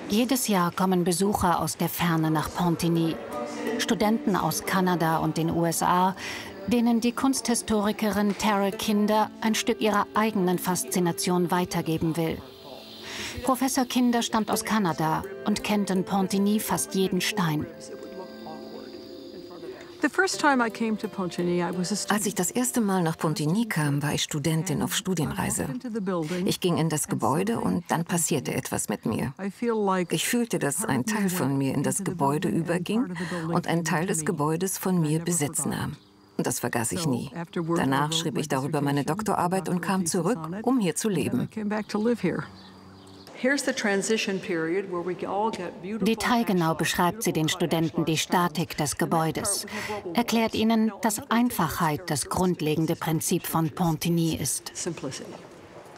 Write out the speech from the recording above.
Jedes Jahr kommen Besucher aus der Ferne nach Pontigny. Studenten aus Kanada und den USA, denen die Kunsthistorikerin Tara Kinder ein Stück ihrer eigenen Faszination weitergeben will. Professor Kinder stammt aus Kanada und kennt in Pontigny fast jeden Stein. Als ich das erste Mal nach Pontigny kam, war ich Studentin auf Studienreise. Ich ging in das Gebäude und dann passierte etwas mit mir. Ich fühlte, dass ein Teil von mir in das Gebäude überging und ein Teil des Gebäudes von mir Besitz nahm. Und das vergaß ich nie. Danach schrieb ich darüber meine Doktorarbeit und kam zurück, um hier zu leben. Detailgenau beschreibt sie den Studenten die Statik des Gebäudes, erklärt ihnen, dass Einfachheit das grundlegende Prinzip von Pontigny ist.